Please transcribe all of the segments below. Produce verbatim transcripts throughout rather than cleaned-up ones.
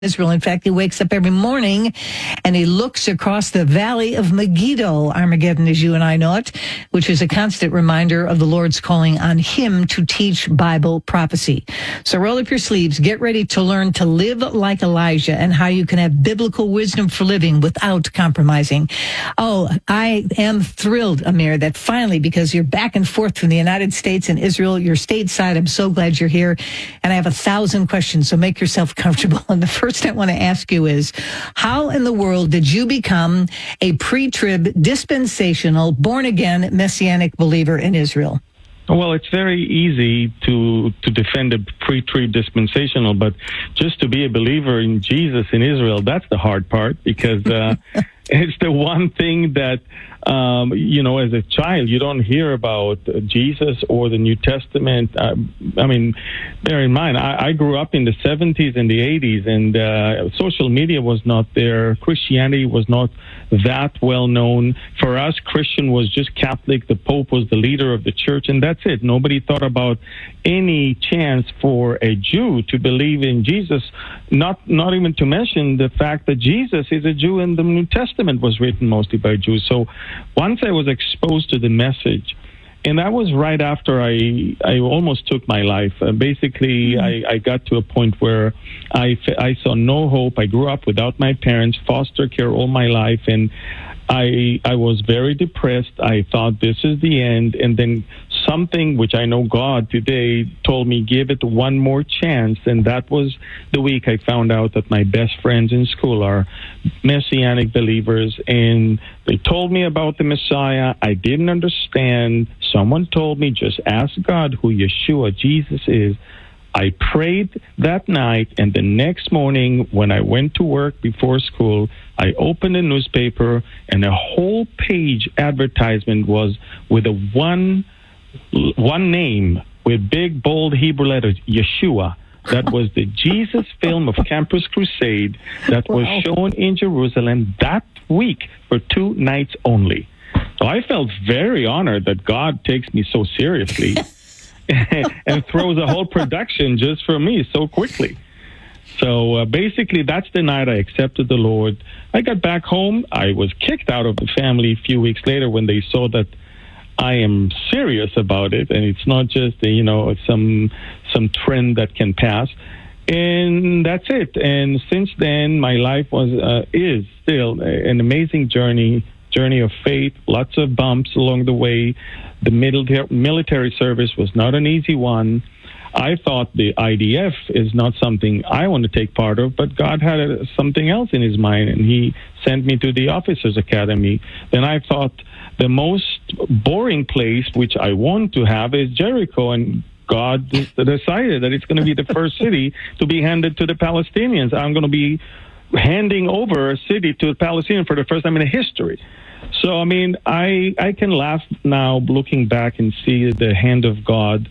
Israel. In fact, he wakes up every morning and he looks across the valley of Megiddo, Armageddon as you and I know it, which is a constant reminder of the Lord's calling on him to teach Bible prophecy. So roll up your sleeves, get ready to learn to live like Elijah and how you can have biblical wisdom for living without compromising. Oh, I am thrilled, Amir, that finally, because you're back and forth from the United States and Israel, you're stateside. I'm so glad you're here. And I have a thousand questions, so make yourself comfortable. And the first First I want to ask you is, how in the world did you become a pre-trib, dispensational, born-again, messianic believer in Israel? Well, it's very easy to to defend a pre-trib dispensational, but just to be a believer in Jesus in Israel, that's the hard part, because uh, it's the one thing that, um, you know, as a child, you don't hear about Jesus or the New Testament. Uh, I mean, bear in mind, I, I grew up in the seventies and the eighties, and uh, social media was not there. Christianity was not that well known. For us, Christian was just Catholic. The Pope was the leader of the church, and that's it. Nobody thought about any chance for a Jew to believe in Jesus, not not even to mention the fact that Jesus is a Jew and the New Testament was written mostly by Jews. So once I was exposed to the message, and that was right after I I almost took my life. Uh, basically, mm-hmm. I, I got to a point where I, I saw no hope. I grew up without my parents, foster care all my life, and I I was very depressed. I thought this is the end, and then something which I know God today told me, give it one more chance, and that was the week I found out that my best friends in school are Messianic believers, and they told me about the Messiah. I didn't understand. Someone told me, just ask God who Yeshua, Jesus is. I prayed that night, and the next morning when I went to work before school, I opened a newspaper, and a whole page advertisement was with a one one name with big, bold Hebrew letters, Yeshua. That was the Jesus film of Campus Crusade that was wow. shown in Jerusalem that week for two nights only. So I felt very honored that God takes me so seriously and throws a whole production just for me so quickly. So uh, basically, that's the night I accepted the Lord. I got back home. I was kicked out of the family a few weeks later when they saw that I am serious about it, and it's not just a, you know some some trend that can pass. And that's it. And since then, my life was uh, is still an amazing journey. Journey of faith, lots of bumps along the way. The military military service was not an easy one. I thought the I D F is not something I want to take part of, but God had a, something else in his mind, and he sent me to the Officers Academy. Then I thought the most boring place, which I want to have, is Jericho, and God decided that it's going to be the first city to be handed to the Palestinians. I'm going to be handing over a city to the Palestinians for the first time in history. So, I mean, I I can laugh now looking back and see the hand of God.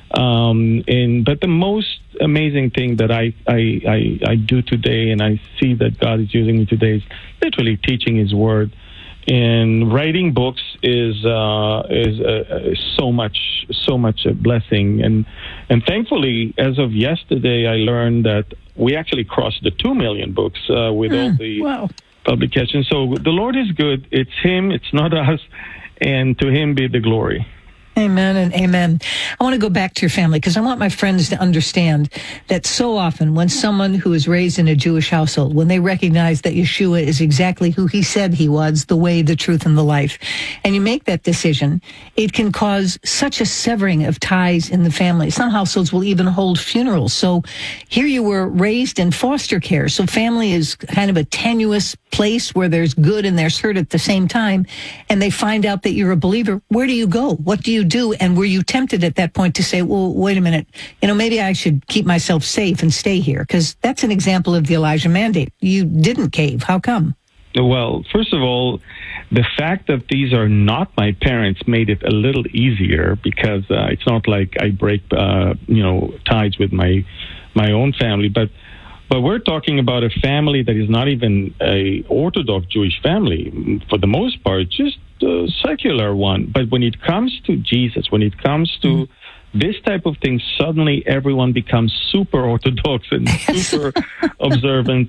Um, and but the most amazing thing that I, I, I, I do today, and I see that God is using me today, is literally teaching his word. And writing books is uh, is uh, so much so much a blessing. And and thankfully, as of yesterday, I learned that we actually crossed the two million books uh, with mm, all the wow. publications. So the Lord is good. It's him. It's not us. And to him be the glory. Amen and amen. I want to go back to your family because I want my friends to understand that so often when someone who is raised in a Jewish household, when they recognize that Yeshua is exactly who he said he was, the way, the truth, and the life, and you make that decision, it can cause such a severing of ties in the family. Some households will even hold funerals. So here you were raised in foster care. So family is kind of a tenuous place where there's good and there's hurt at the same time, and they find out that you're a believer. Where do you go? What do you do? And were you tempted at that point to say, well, wait a minute, you know, maybe I should keep myself safe and stay here? Because that's an example of the Elijah mandate. You didn't cave. How come? Well, first of all, the fact that these are not my parents made it a little easier, because uh, it's not like I break, uh, you know, ties with my my own family. But but we're talking about a family that is not even a Orthodox Jewish family, for the most part, just a secular one. But when it comes to Jesus, when it comes to this type of thing, suddenly everyone becomes super orthodox and super observant.